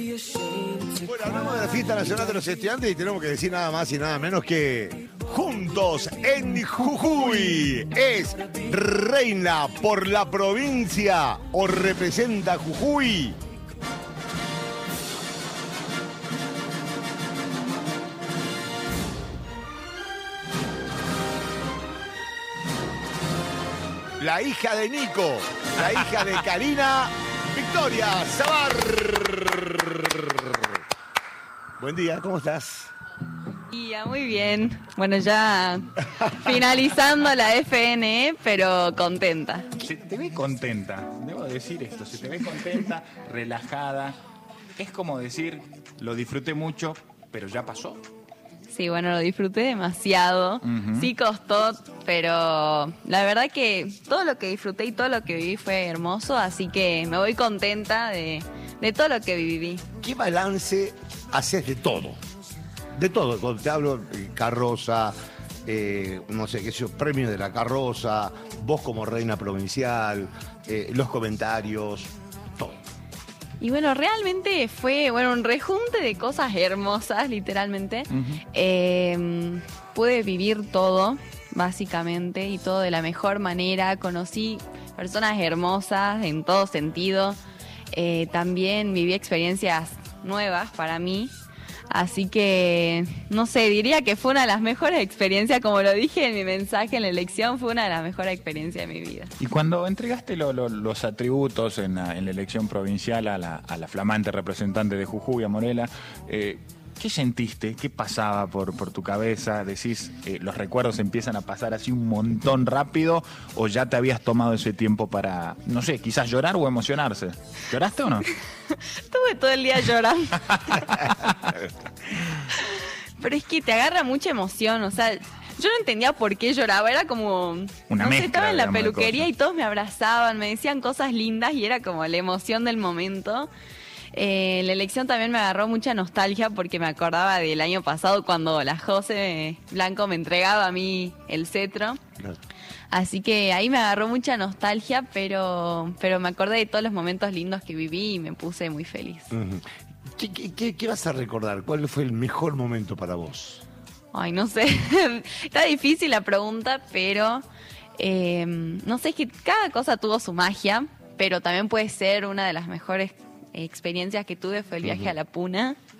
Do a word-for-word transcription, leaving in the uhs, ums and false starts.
Bueno, hablamos de la Fiesta Nacional de los Estudiantes y tenemos que decir nada más y nada menos que Juntos en Jujuy es reina por la provincia o representa Jujuy. La hija de Nico, la hija de Karina, Victoria Sabar. Buen día, ¿cómo estás? Día, muy bien. Bueno, ya finalizando la F N E, pero contenta. Se te ve contenta, debo decir esto, se te ve contenta, relajada. Es como decir, lo disfruté mucho, pero ya pasó. Sí, bueno, lo disfruté demasiado. Uh-huh. Sí costó, pero la verdad que todo lo que disfruté y todo lo que viví fue hermoso, así que me voy contenta de, de todo lo que viví. ¿Qué balance haces de todo? De todo, cuando te hablo, carroza, eh, no sé qué sé yo, premio de la carroza, vos como reina provincial, eh, los comentarios, todo. Y bueno, realmente fue bueno un rejunte de cosas hermosas, literalmente. Uh-huh. Eh, pude vivir todo, básicamente, y todo de la mejor manera. Conocí personas hermosas en todo sentido. Eh, también viví experiencias nuevas para mí. Así que, no sé, diría que fue una de las mejores experiencias, como lo dije en mi mensaje en la elección, fue una de las mejores experiencias de mi vida. Y cuando entregaste lo, lo, los atributos en la, en la elección provincial a la, a la flamante representante de Jujuy, a Morela, eh, ¿qué sentiste? ¿Qué pasaba por, por tu cabeza? ¿Decís, eh, los recuerdos empiezan a pasar así un montón rápido o ya te habías tomado ese tiempo para, no sé, quizás llorar o emocionarse? ¿Lloraste o no? Estuve todo el día llorando. Pero es que te agarra mucha emoción, o sea, yo no entendía por qué lloraba, era como, una no mezcla, sé, estaba en la digamos, peluquería y todos me abrazaban, me decían cosas lindas y era como la emoción del momento. Eh, la elección también me agarró mucha nostalgia porque me acordaba del año pasado cuando la José Blanco me entregaba a mí el cetro. Claro. Así que ahí me agarró mucha nostalgia, pero, pero me acordé de todos los momentos lindos que viví y me puse muy feliz. Uh-huh. ¿Qué, qué, qué, ¿Qué vas a recordar? ¿Cuál fue el mejor momento para vos? Ay, no sé. Está difícil la pregunta, pero eh, no sé, es que cada cosa tuvo su magia, pero también puede ser una de las mejores experiencias que tuve fue el viaje uh-huh. a la Puna.